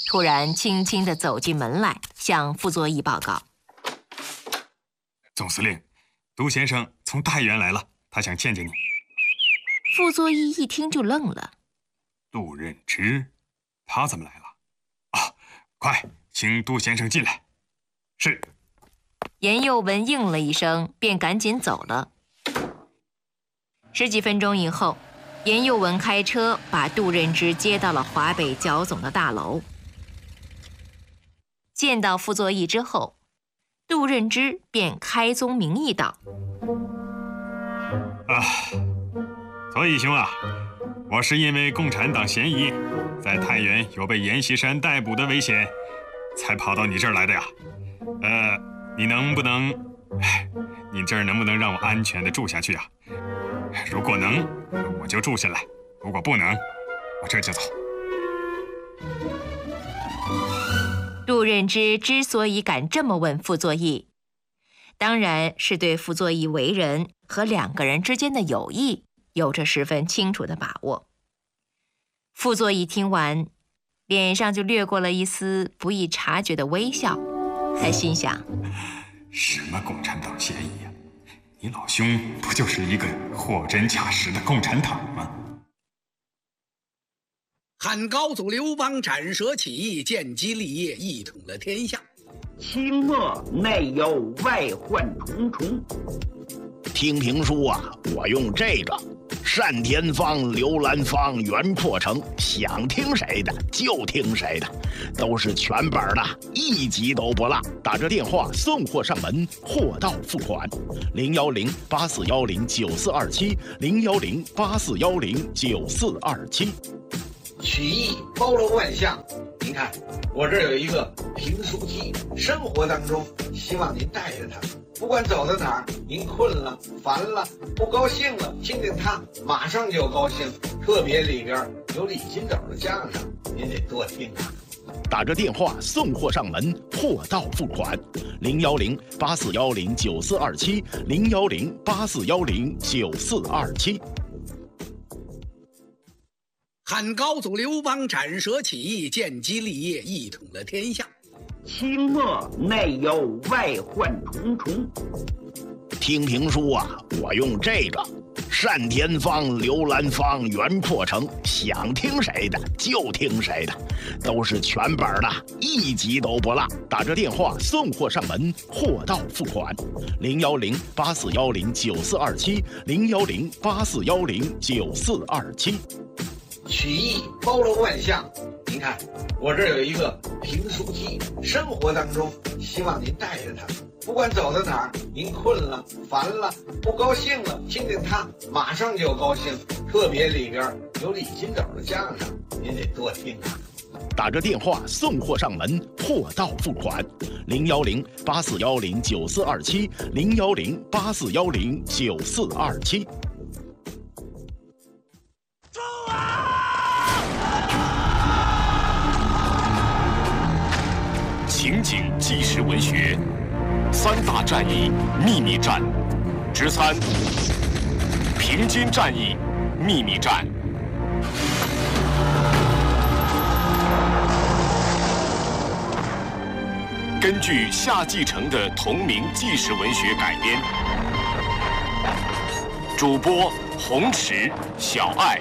突然轻轻地走进门来，向傅作义报告： 总司令，杜先生从太原来了，他想见见你。 傅作义一听就愣了。 杜任之，他怎么来了？啊，快，请杜先生进来。是。 严幼文应了一声，便赶紧走了。10几分钟以后，严幼文开车把杜任之接到了华北剿总的大楼。见到傅作义之后，杜任之便开宗明义道： 作义兄啊，我是因为共产党嫌疑，在太原有被阎锡山逮捕的危险，才跑到你这儿来的呀。你这儿能不能让我安全地住下去啊？如果能，我就住下来；如果不能，我这就走。 杜任之之所以敢这么问傅作义，当然是对傅作义为人和2个人之间的友谊有着十分清楚的把握。傅作义听完，脸上就掠过了一丝不易察觉的微笑。他心想： 什么共产党嫌疑呀？你老兄不就是一个货真价实的共产党吗？ 汉高祖刘邦斩蛇起义，建基立业，一统了天下。 清末内忧外患重重。听评书啊，我用这个单田芳、刘兰芳、袁阔成，想听谁的就听谁的，都是全本的，一集都不落。打着电话送货上门，货到付款。010-8410-9427，010-8410-9427。 曲艺包罗万象，您看我这儿有一个评书机，生活当中希望您带着它，不管走到哪儿，您困了、烦了、不高兴了，听听它，马上就高兴。特别里边有李金斗的相声，您得多听啊。 打着电话送货上门，货到付款。010-8410-9427，010-8410-9427。 汉高祖刘邦斩蛇起义，建基立业，一统了天下。 清末内忧外患重重。听评书啊，我用这个单田芳、刘兰芳、袁阔成，想听谁的就听谁的，都是全本的，一集都不落。打着电话送货上门，货到付款。010-8410-9427，010-8410-9427。 曲艺包罗万象，您看我这儿有一个评书机，生活当中希望您带着它，不管走到哪儿，您困了、烦了、不高兴了，听听它，马上就高兴。特别里边有李金斗的相声，您得多听啊。 打着电话送货上门，货到付款。010-8410-9427，010-8410-9427。 情景纪实文学3大战役秘密战之3：平津战役秘密战。根据夏继承的同名纪实文学改编，主播洪池、小爱。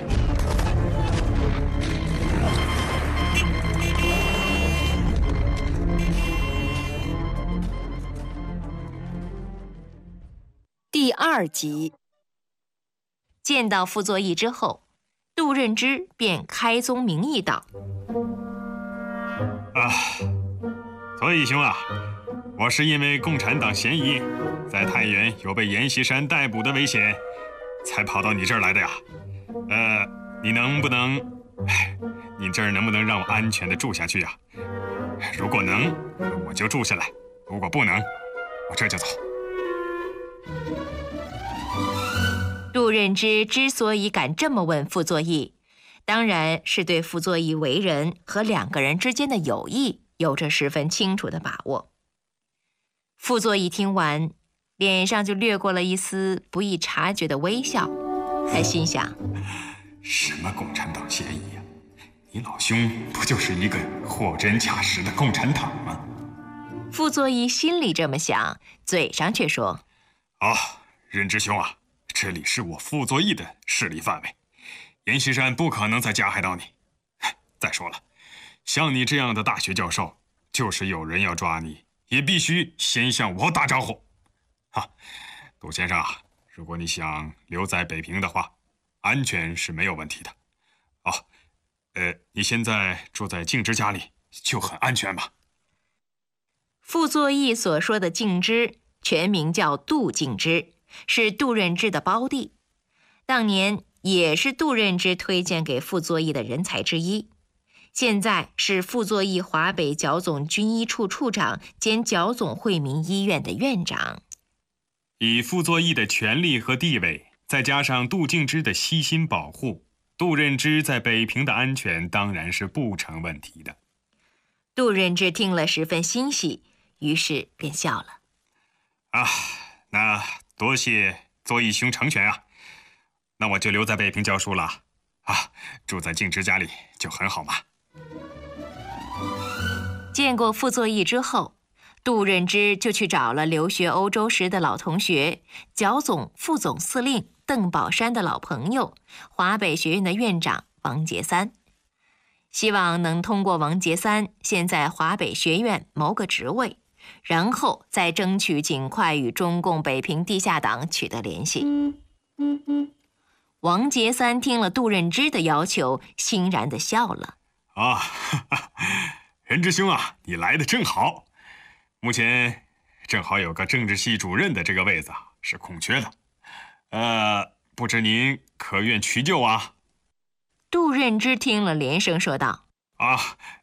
第2集。见到傅作义之后，杜任之便开宗明义道： 作义兄啊，我是因为共产党嫌疑，在太原有被阎锡山逮捕的危险，才跑到你这儿来的呀。你这儿能不能让我安全地住下去啊？如果能，我就住下来；如果不能，我这就走。 杜任之之所以敢这么问傅作义，当然是对傅作义为人和2个人之间的友谊有着十分清楚的把握。傅作义听完，脸上就掠过了一丝不易察觉的微笑。他心想： 什么共产党嫌疑呀？ 你老兄不就是一个货真价实的共产党吗？ 傅作义心里这么想，嘴上却说：“ 任之兄啊，这里是我傅作义的势力范围，阎锡山不可能再加害到你。再说了，像你这样的大学教授，就是有人要抓你，也必须先向我打招呼。杜先生啊，如果你想留在北平的话，安全是没有问题的。你现在住在敬之家里，就很安全吧？” 傅作义所说的敬之，全名叫杜敬之，是杜任之的胞弟，当年也是杜任之推荐给傅作义的人才之一。现在是傅作义华北剿总军医处处长兼剿总惠民医院的院长。 以傅作义的权力和地位，再加上杜敬之的悉心保护，杜任之在北平的安全当然是不成问题的。 杜任之听了十分欣喜，于是便笑了。 那多谢作义兄成全啊，那我就留在北平教书了。住在敬之家里就很好嘛。 见过傅作义之后，杜任之就去找了留学欧洲时的老同学，剿总副总司令邓宝山的老朋友，华北学院的院长王杰三，希望能通过王杰三先在华北学院谋个职位，然后再争取尽快与中共北平地下党取得联系。王杰三听了杜任之的要求，欣然地笑了。 任之兄啊，你来的正好，目前正好有个政治系主任的这个位子是空缺的，不知您可愿取就啊？ 杜任之听了连声说道：